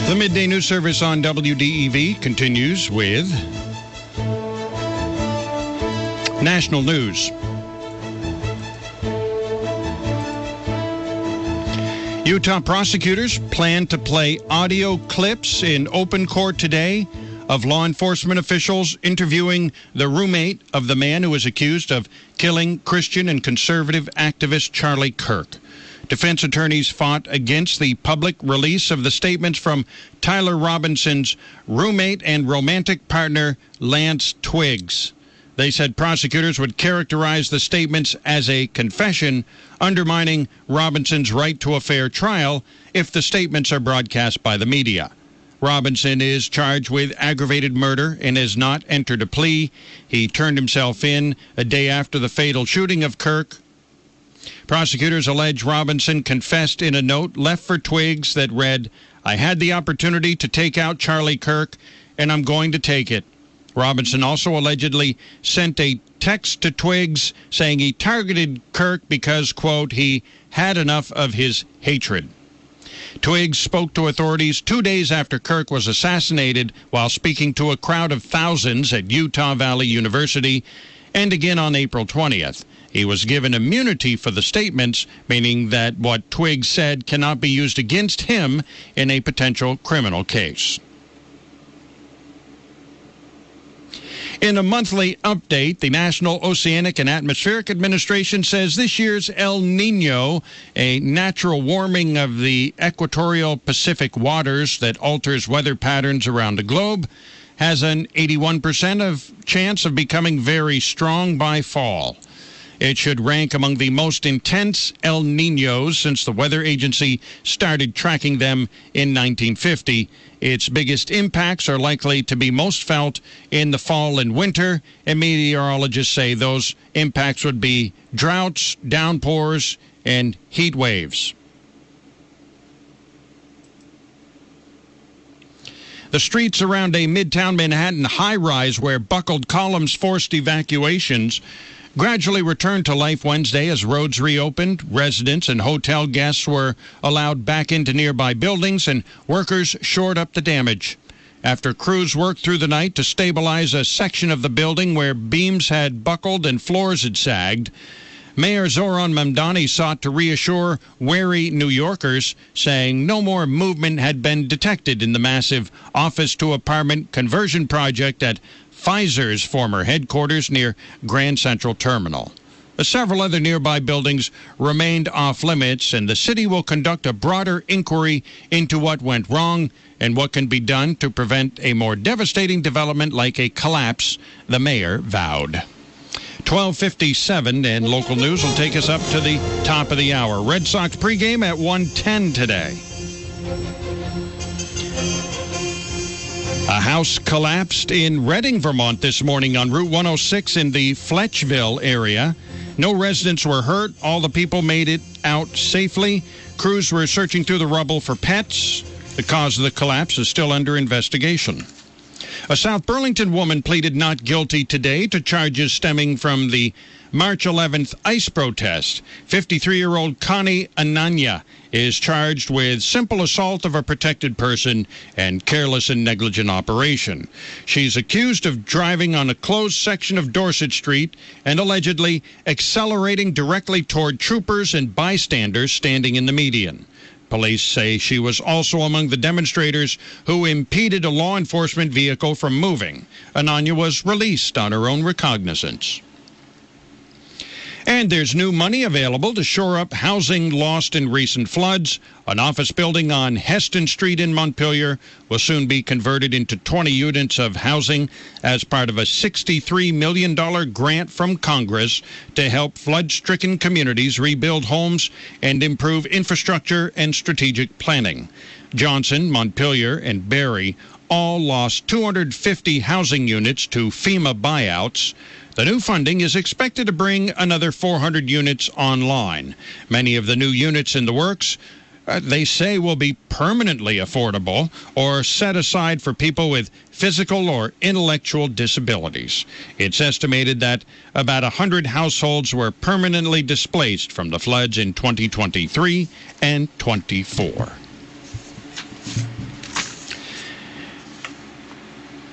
The Midday News Service on WDEV continues with national news. Utah prosecutors plan to play audio clips in open court today of law enforcement officials interviewing the roommate of the man who was accused of killing Christian and conservative activist Charlie Kirk. Defense attorneys fought against the public release of the statements from Tyler Robinson's roommate and romantic partner, Lance Twiggs. They said prosecutors would characterize the statements as a confession, undermining Robinson's right to a fair trial if the statements are broadcast by the media. Robinson is charged with aggravated murder and has not entered a plea. He turned himself in a day after the fatal shooting of Kirk. Prosecutors allege Robinson confessed in a note left for Twiggs that read, "I had the opportunity to take out Charlie Kirk, and I'm going to take it." Robinson also allegedly sent a text to Twiggs saying he targeted Kirk because, quote, he had enough of his hatred. Twiggs spoke to authorities 2 days after Kirk was assassinated while speaking to a crowd of thousands at Utah Valley University, and again on April 20th. He was given immunity for the statements, meaning that what Twiggs said cannot be used against him in a potential criminal case. In a monthly update, the National Oceanic and Atmospheric Administration says this year's El Nino, a natural warming of the equatorial Pacific waters that alters weather patterns around the globe, has an 81% chance of becoming very strong by fall. It should rank among the most intense El Ninos since the weather agency started tracking them in 1950. Its biggest impacts are likely to be most felt in the fall and winter, and meteorologists say those impacts would be droughts, downpours, and heat waves. The streets around a Midtown Manhattan high-rise where buckled columns forced evacuations gradually returned to life Wednesday as roads reopened. Residents and hotel guests were allowed back into nearby buildings, and workers shored up the damage. After crews worked through the night to stabilize a section of the building where beams had buckled and floors had sagged, Mayor Zoran Mamdani sought to reassure wary New Yorkers, saying no more movement had been detected in the massive office-to-apartment conversion project at Pfizer's former headquarters near Grand Central Terminal. Several other nearby buildings remained off limits, and the city will conduct a broader inquiry into what went wrong and what can be done to prevent a more devastating development like a collapse, the mayor vowed. 12:57, and local news will take us up to the top of the hour. Red Sox pregame at 1:10 today. A house collapsed in Reading, Vermont this morning on Route 106 in the Fletchville area. No residents were hurt. All the people made it out safely. Crews were searching through the rubble for pets. The cause of the collapse is still under investigation. A South Burlington woman pleaded not guilty today to charges stemming from the March 11th ICE protest. 53-year-old Connie Ananya is charged with simple assault of a protected person and careless and negligent operation. She's accused of driving on a closed section of Dorset Street and allegedly accelerating directly toward troopers and bystanders standing in the median. Police say she was also among the demonstrators who impeded a law enforcement vehicle from moving. Ananya was released on her own recognizance. And there's new money available to shore up housing lost in recent floods. An office building on Heston Street in Montpelier will soon be converted into 20 units of housing as part of a $63 million grant from Congress to help flood-stricken communities rebuild homes and improve infrastructure and strategic planning. Johnson, Montpelier, and Barrie all lost 250 housing units to FEMA buyouts. The new funding is expected to bring another 400 units online. Many of the new units in the works, they say, will be permanently affordable or set aside for people with physical or intellectual disabilities. It's estimated that about 100 households were permanently displaced from the floods in 2023 and 24.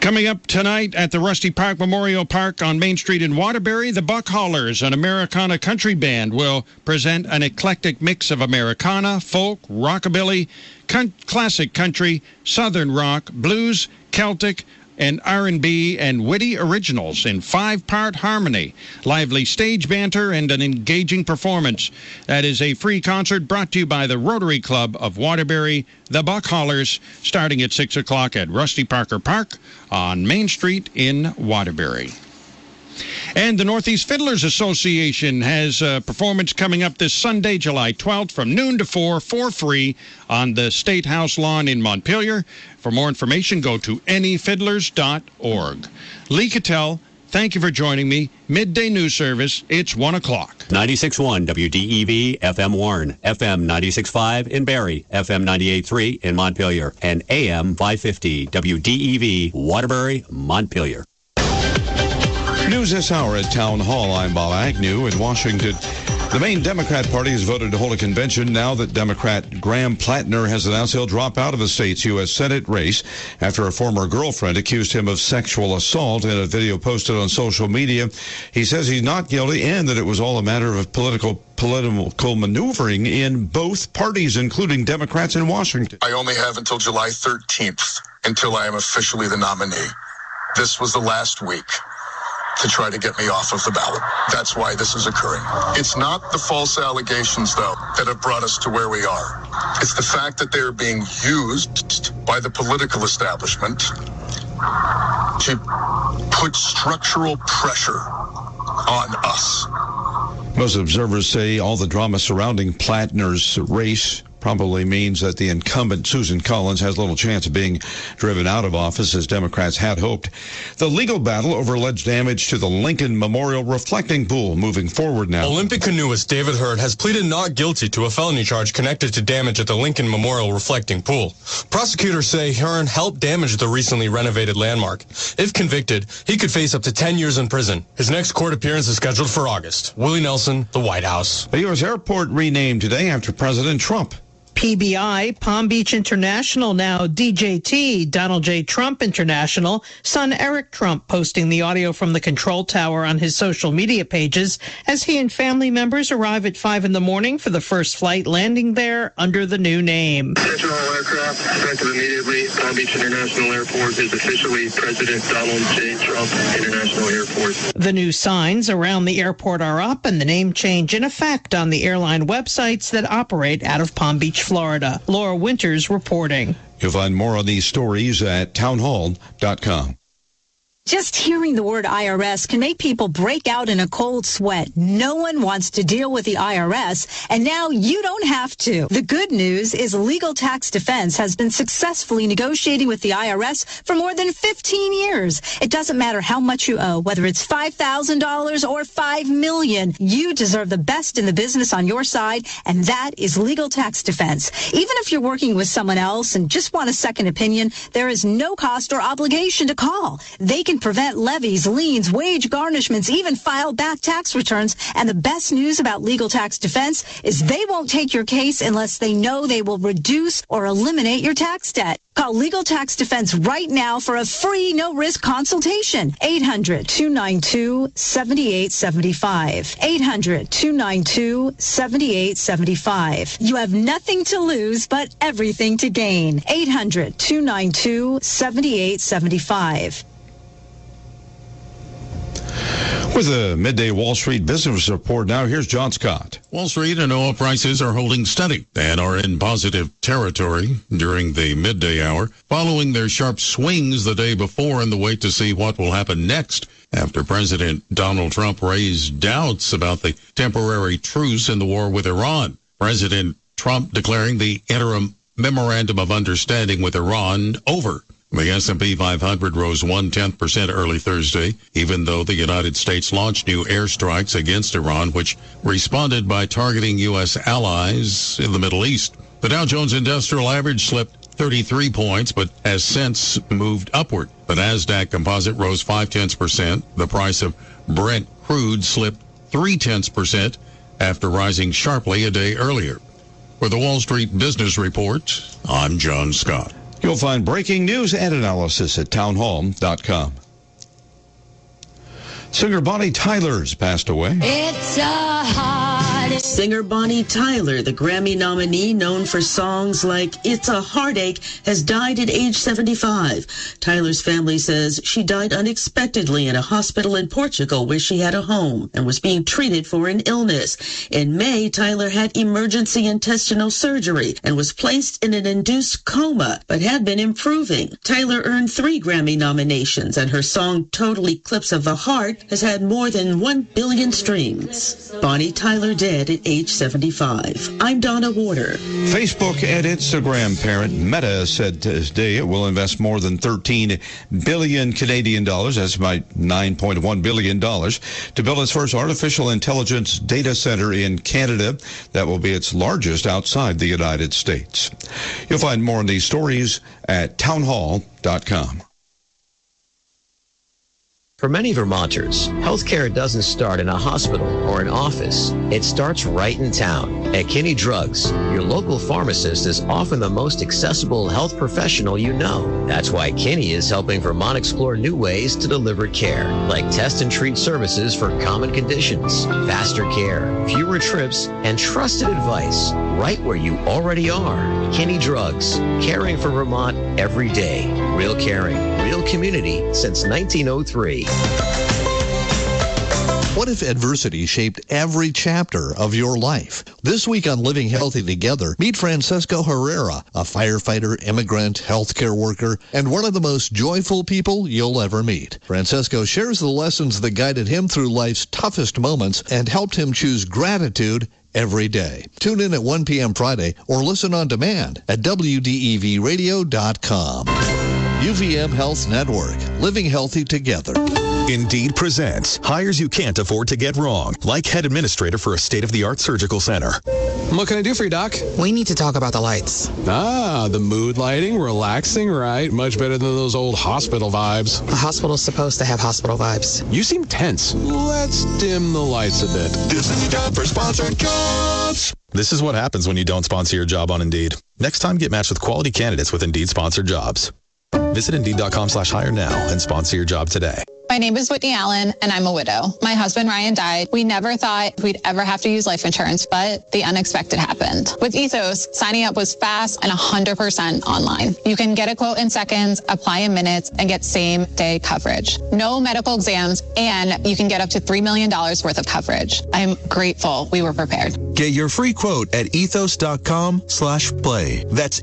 Coming up tonight at the Rusty Park Memorial Park on Main Street in Waterbury, the Buck Haulers, an Americana country band, will present an eclectic mix of Americana, folk, rockabilly, classic country, southern rock, blues, Celtic, and R&B and witty originals in 5-part harmony, lively stage banter, and an engaging performance. That is a free concert brought to you by the Rotary Club of Waterbury, the Buck Haulers, starting at 6 o'clock at Rusty Parker Park on Main Street in Waterbury. And the Northeast Fiddlers Association has a performance coming up this Sunday, July 12th from noon to 4 for free on the State House lawn in Montpelier. For more information, go to anyfiddlers.org. Lee Cattell, thank you for joining me. Midday News Service, it's 1 o'clock. 96.1 WDEV, FM Warren, FM 96.5 in Barrie, FM 98.3 in Montpelier, and AM 550 WDEV, Waterbury, Montpelier. News this hour at Town Hall. I'm Bob Agnew in Washington. The Maine Democrat Party has voted to hold a convention now that Democrat Graham Plattner has announced he'll drop out of the state's U.S. Senate race after a former girlfriend accused him of sexual assault in a video posted on social media. He says he's not guilty and that it was all a matter of political maneuvering in both parties, including Democrats in Washington. I only have until July 13th until I am officially the nominee. This was the last week to try to get me off of the ballot. That's why this is occurring. It's not the false allegations, though, that have brought us to where we are. It's the fact that they're being used by the political establishment to put structural pressure on us. Most observers say all the drama surrounding Plattner's race probably means that the incumbent Susan Collins has little chance of being driven out of office as Democrats had hoped. The legal battle over alleged damage to the Lincoln Memorial Reflecting Pool moving forward now. Olympic canoeist David Hurd has pleaded not guilty to a felony charge connected to damage at the Lincoln Memorial Reflecting Pool. Prosecutors say Hearn helped damage the recently renovated landmark. If convicted, he could face up to 10 years in prison. His next court appearance is scheduled for August. Willie Nelson, the White House. A U.S. airport renamed today after President Trump. PBI, Palm Beach International, now DJT, Donald J. Trump International. Son Eric Trump posting the audio from the control tower on his social media pages as he and family members arrive at 5 in the morning for the first flight landing there under the new name. Central aircraft effective immediately. Palm Beach International Airport is officially President Donald J. Trump International Airport. The new signs around the airport are up and the name change in effect on the airline websites that operate out of Palm Beach, Florida. Laura Winters reporting. You'll find more on these stories at townhall.com. Just hearing the word IRS can make people break out in a cold sweat. No one wants to deal with the IRS, and now you don't have to. The good news is Legal Tax Defense has been successfully negotiating with the IRS for more than 15 years. It doesn't matter how much you owe, whether it's $5,000 or $5 million. You deserve the best in the business on your side, and that is Legal Tax Defense. Even if you're working with someone else and just want a second opinion, there is no cost or obligation to call. They can prevent levies, liens, wage garnishments, even file back tax returns. And the best news about Legal Tax Defense is they won't take your case unless they know they will reduce or eliminate your tax debt. Call Legal Tax Defense right now for a free, no-risk consultation. 800-292-7875. 800-292-7875. You have nothing to lose, but everything to gain. 800-292-7875. With a midday Wall Street business report now, here's John Scott. Wall Street and oil prices are holding steady and are in positive territory during the midday hour, following their sharp swings the day before in the wait to see what will happen next after President Donald Trump raised doubts about the temporary truce in the war with Iran. President Trump declaring the interim memorandum of understanding with Iran over. The S&P 500 rose 0.1% early Thursday, even though the United States launched new airstrikes against Iran, which responded by targeting U.S. allies in the Middle East. The Dow Jones Industrial Average slipped 33 points, but has since moved upward. The Nasdaq Composite rose 0.5%. The price of Brent crude slipped 0.3% after rising sharply a day earlier. For the Wall Street Business Report, I'm John Scott. You'll find breaking news and analysis at townhall.com. Singer Bonnie Tyler's passed away. It's a heartache. Singer Bonnie Tyler, the Grammy nominee known for songs like It's a Heartache, has died at age 75. Tyler's family says she died unexpectedly in a hospital in Portugal where she had a home and was being treated for an illness. In May, Tyler had emergency intestinal surgery and was placed in an induced coma, but had been improving. Tyler earned 3 Grammy nominations, and her song Total Eclipse of the Heart has had more than 1 billion streams. Bonnie Tyler dead at age 75. I'm Donna Warder. Facebook and Instagram parent Meta said today it will invest more than 13 billion Canadian dollars, that's about $9.1 billion, to build its first artificial intelligence data center in Canada. That will be its largest outside the United States. You'll find more on these stories at townhall.com. For many Vermonters, healthcare doesn't start in a hospital or an office. It starts right in town. At Kinney Drugs, your local pharmacist is often the most accessible health professional you know. That's why Kinney is helping Vermont explore new ways to deliver care, like test and treat services for common conditions, faster care, fewer trips, and trusted advice right where you already are. Kinney Drugs, caring for Vermont every day. Real caring, real community since 1903. What if adversity shaped every chapter of your life? This week on Living Healthy Together, meet Francesco Herrera, a firefighter, immigrant, healthcare worker, and one of the most joyful people you'll ever meet. Francesco shares the lessons that guided him through life's toughest moments and helped him choose gratitude every day. Tune in at 1 p.m. Friday or listen on demand at WDEVradio.com. UVM Health Network, living healthy together. Indeed presents hires you can't afford to get wrong, like head administrator for a state-of-the-art surgical center. What can I do for you, Doc? We need to talk about the lights. Ah, the mood lighting, relaxing, right? Much better than those old hospital vibes. A hospital's supposed to have hospital vibes. You seem tense. Let's dim the lights a bit. This is the job for sponsored jobs. This is what happens when you don't sponsor your job on Indeed. Next time, get matched with quality candidates with Indeed sponsored jobs. Visit Indeed.com/hire now and sponsor your job today. My name is Whitney Allen, and I'm a widow. My husband, Ryan, died. We never thought we'd ever have to use life insurance, but the unexpected happened. With Ethos, signing up was fast and 100% online. You can get a quote in seconds, apply in minutes, and get same-day coverage. No medical exams, and you can get up to $3 million worth of coverage. I'm grateful we were prepared. Get your free quote at ethos.com/play. That's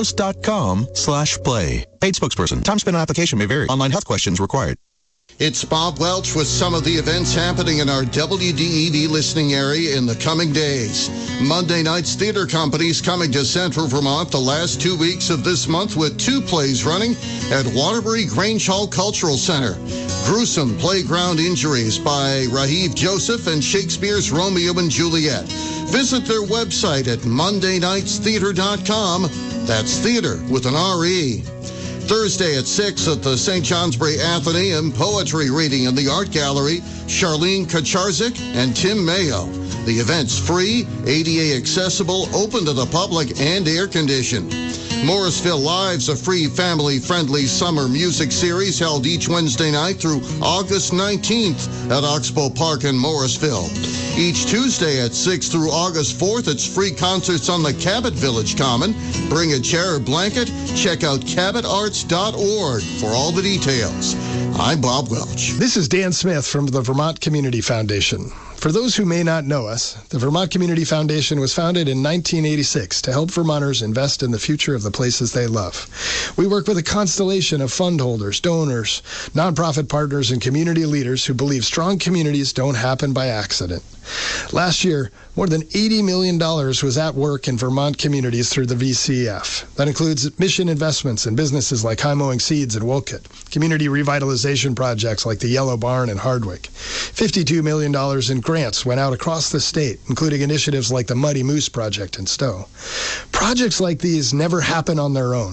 ethos.com/play. Paid spokesperson. Time spent on application may vary. Online health questions required. It's Bob Welch with some of the events happening in our WDEV listening area in the coming days. Monday Night's Theater Company's coming to Central Vermont the last 2 weeks of this month with 2 plays running at Waterbury Grange Hall Cultural Center. Gruesome Playground Injuries by Raheem Joseph and Shakespeare's Romeo and Juliet. Visit their website at mondaynightstheater.com. That's theater with an R-E. Thursday at 6 at the St. Johnsbury Athenaeum, poetry reading in the Art Gallery, Charlene Kacharzik and Tim Mayo. The event's free, ADA accessible, open to the public, and air-conditioned. Morrisville Live's a free, family-friendly summer music series held each Wednesday night through August 19th at Oxbow Park in Morrisville. Each Tuesday at 6 through August 4th, it's free concerts on the Cabot Village Common. Bring a chair or blanket. Check out cabotarts.org for all the details. I'm Bob Welch. This is Dan Smith from the Vermont Community Foundation. For those who may not know us, the Vermont Community Foundation was founded in 1986 to help Vermonters invest in the future of the places they love. We work with a constellation of fund holders, donors, nonprofit partners, and community leaders who believe strong communities don't happen by accident. Last year, more than $80 million was at work in Vermont communities through the VCF. That includes mission investments in businesses like High Mowing Seeds in Wolcott, community revitalization projects like the Yellow Barn in Hardwick. $52 million in grants went out across the state, including initiatives like the Muddy Moose Project in Stowe. Projects like these never happen on their own.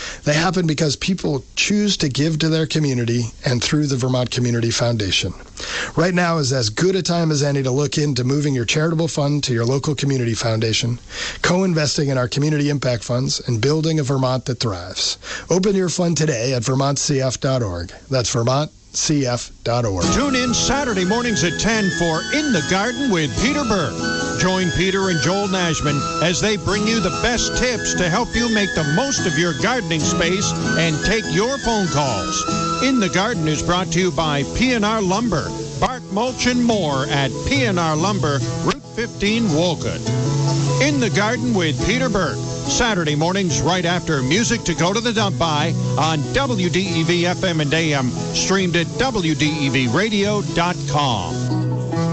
They happen because people choose to give to their community and through the Vermont Community Foundation. Right now is as good a time as any to look into moving your charitable fund to your local community foundation, co-investing in our community impact funds, and building a Vermont that thrives. Open your fund today at vermontcf.org. That's vermontcf.org. Tune in Saturday mornings at 10 for In the Garden with Peter Burke. Join Peter and Joel Nashman as they bring you the best tips to help you make the most of your gardening space and take your phone calls. In the Garden is brought to you by P&R Lumber. Bark, mulch, and more at P&R Lumber, Route 15, Wolcott. In the Garden with Peter Burke. Saturday mornings right after Music to Go to the Dump By on WDEV FM and AM, streamed at WDEVradio.com.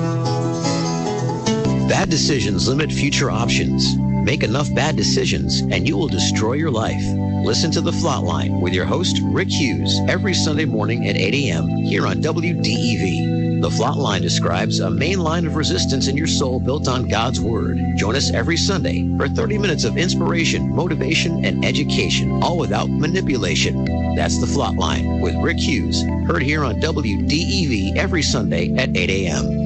Bad decisions limit future options. Make enough bad decisions and you will destroy your life. Listen to The Flatline with your host, Rick Hughes, every Sunday morning at 8 a.m. here on WDEV. The Flatline describes a main line of resistance in your soul built on God's Word. Join us every Sunday for 30 minutes of inspiration, motivation, and education, all without manipulation. That's The Flatline with Rick Hughes, heard here on WDEV every Sunday at 8 a.m.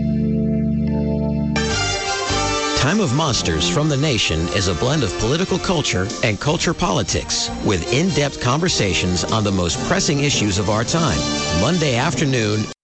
Time of Monsters from the Nation is a blend of political culture and culture politics with in-depth conversations on the most pressing issues of our time. Monday afternoon,